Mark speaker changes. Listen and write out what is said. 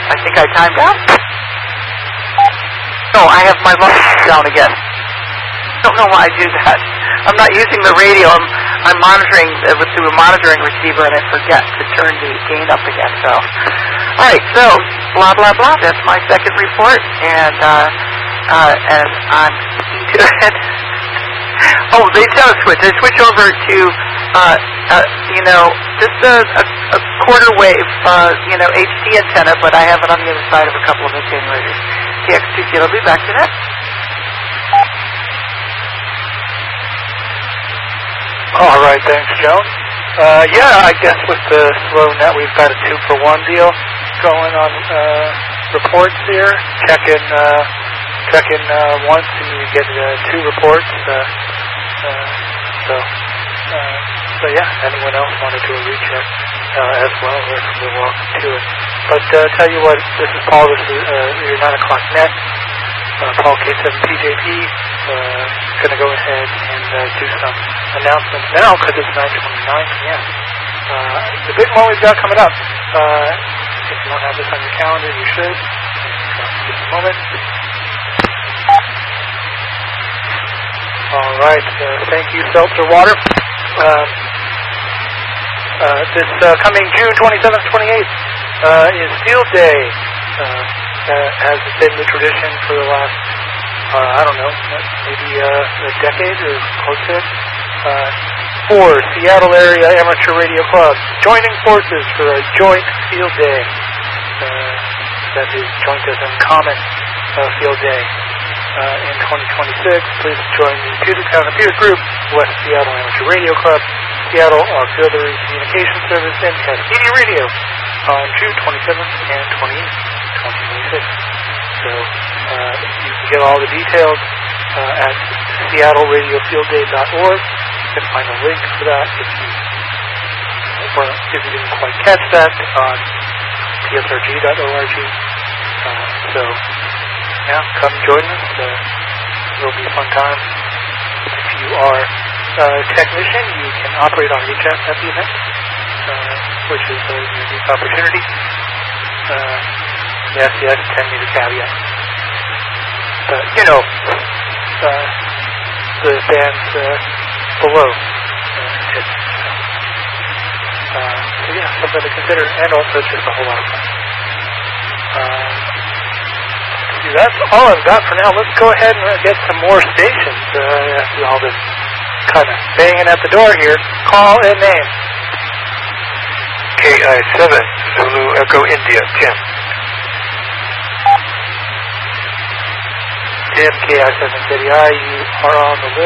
Speaker 1: I think I timed out. No, I have my volume down again. I don't know why I do that. I'm not using the radio. I'm monitoring through a monitoring receiver, and I forget to turn the gain up again. So, all right. So, blah blah blah. That's my second report, and I'm sticking to it. Oh, they done a switch. They switch over to just a quarter wave, HD antenna, but I have it on the other side of a couple of attenuators. TX2C. I'll be back to that.
Speaker 2: All right, thanks, Joan. I guess with the slow net, we've got a 2-for-1 deal going on reports here. Check in once, and you get 2 reports. So anyone else want to do a recheck as well, we're welcome to it. But tell you what, this is Paul. This is your 9 o'clock net. Paul K7TJP going to go ahead and do some announcements now because it's 9:29 p.m. The big one we've got coming up. If you don't have this on your calendar, you should. Just a moment. All right. Thank you, Seltzer Water. This coming June 27th, 28th is Field Day. Has been the tradition for the last, maybe a decade or close to it. 4 Seattle Area Amateur Radio Club joining forces for a joint Field Day. That is joint as in common Field Day. In 2026, please join the Puget Sound Peer Group, West Seattle Amateur Radio Club, Seattle Auxiliary Communication Service, and Cascadia Radio on June 27th and 28th, 2026. So you can get all the details at seattleradiofieldday.org. You can find a link for that if you didn't quite catch that on psrg.org. Come join us. It'll be a fun time. If you are a technician, you can operate on HF at the event, which is a unique opportunity. Yes, 10-meter caveat. The bands below. Something to consider, and also just a whole lot of fun. That's all I've got for now. Let's go ahead and get some more stations after all this kind of banging at the door here. Call and name.
Speaker 3: KI7, Zulu Echo India, Tim.
Speaker 2: Tim, KI7 KDI, you are on the list.